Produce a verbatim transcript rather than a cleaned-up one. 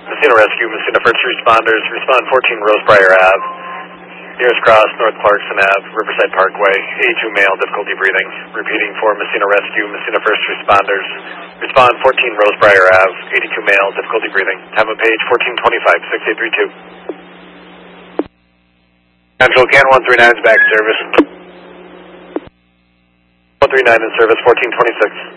Messina Rescue, Messina First Responders, respond fourteen Rosebriar Ave, Nearest Cross, North Clarkson Ave, Riverside Parkway, eighty-two male, difficulty breathing. Repeating for Messina Rescue, Messina First Responders, respond fourteen Rosebriar Ave, eighty-two male, difficulty breathing. Time of page fourteen twenty-five, six eight three two. Central Can one three nine is back service. one three nine in service, fourteen twenty-six.